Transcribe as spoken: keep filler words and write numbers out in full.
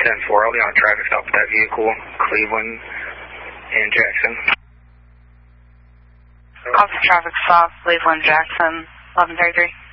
ten four, I'll be on a traffic stop with that vehicle, Cleveland and Jackson. Copy traffic stop, Cleveland, Jackson, eleven thirty-three.